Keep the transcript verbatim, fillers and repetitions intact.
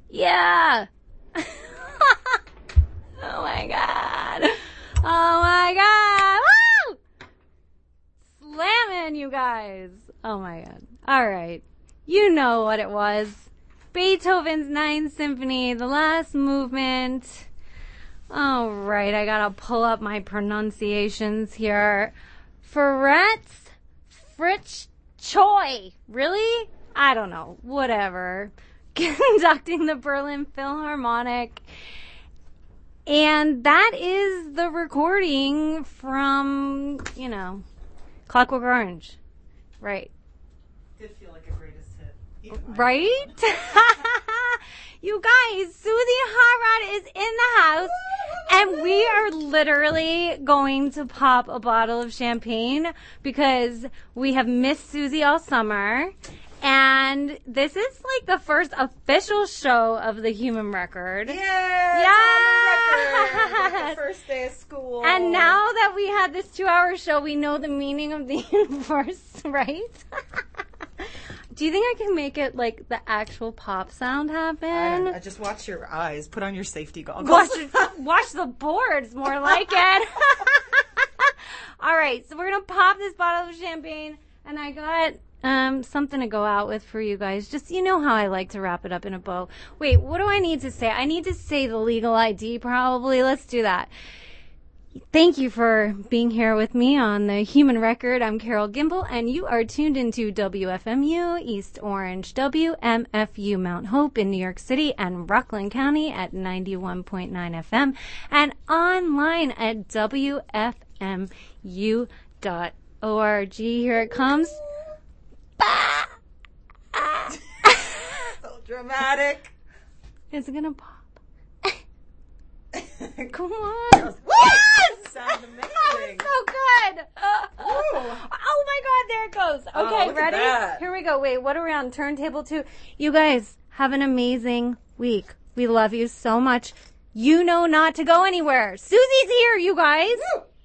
Yeah. Oh my god. Oh my god. Woo! Slamming, you guys. Oh my god. All right. You know what it was. Beethoven's Ninth Symphony, the last movement. All right, I gotta pull up my pronunciations here. Fritz, Fritz Choi. Really? I don't know. Whatever. Conducting the Berlin Philharmonic. And that is the recording from, you know, Clockwork Orange. Right. Did feel like a greatest hit. Right? You guys, Susie Hot Rod is in the house, and we are literally going to pop a bottle of champagne because we have missed Susie all summer. And this is like the first official show of the Human Record. Yeah! Yeah! On the record. Like the first day of school. And now that we had this two-hour show, we know the meaning of the universe, right? Do you think I can make it like the actual pop sound happen? I, don't, I just watch your eyes. Put on your safety goggles. Watch, watch the boards, more like it. All right, so we're gonna pop this bottle of champagne, and I got um something to go out with for you guys. Just, you know how I like to wrap it up in a bow. Wait, what do I need to say? I need to say the legal I D probably. Let's do that. Thank you for being here with me on the Human Record. I'm Carol Gimbel, and you are tuned into W F M U, East Orange, W M F U, Mount Hope in New York City, and Rockland County at ninety-one point nine F M, and online at W F M U dot org. Here it comes. So dramatic. Is it going to pop? Come on. Yes! Yes! Sounds amazing. Oh, so good. Oh my God, there it goes. Okay, Oh, look at ready? that. Here we go. Wait, what are we on? Turntable two. You guys have an amazing week. We love you so much. You know not to go anywhere. Susie's here, you guys. Woo!